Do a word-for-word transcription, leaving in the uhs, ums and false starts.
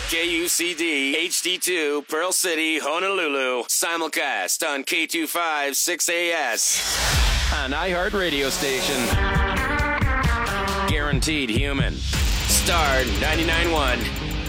K U C D, H D two, Pearl City, Honolulu. Simulcast on K two five six A S. An iHeart radio station. Guaranteed human. Star ninety-nine point one.